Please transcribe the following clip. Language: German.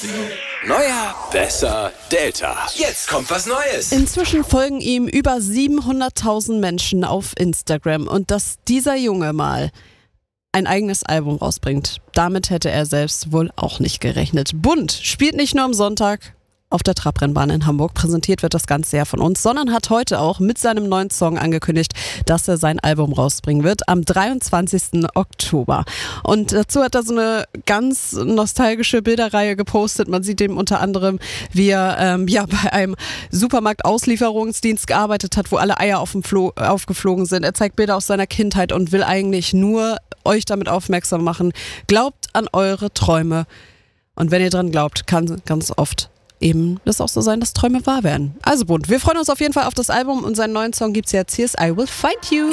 Neuer, besser, Delta. Jetzt kommt was Neues. Inzwischen folgen ihm über 700.000 Menschen auf Instagram. Und dass dieser Junge mal ein eigenes Album rausbringt, damit hätte er selbst wohl auch nicht gerechnet. Bunt spielt nicht nur am Sonntag auf der Trabrennbahn in Hamburg. Präsentiert wird das Ganze ja von uns, sondern hat heute auch mit seinem neuen Song angekündigt, dass er sein Album rausbringen wird am 23. Oktober. Und dazu hat er so eine ganz nostalgische Bilderreihe gepostet. Man sieht ihm unter anderem, wie er bei einem Supermarkt-Auslieferungsdienst gearbeitet hat, wo alle Eier aufgeflogen sind. Er zeigt Bilder aus seiner Kindheit und will eigentlich nur euch damit aufmerksam machen. Glaubt an eure Träume. Und wenn ihr dran glaubt, kann ganz oft eben das auch so sein, dass Träume wahr werden. Also bunt. Wir freuen uns auf jeden Fall auf das Album und seinen neuen Song gibt's jetzt. Hier ist I Will Find You.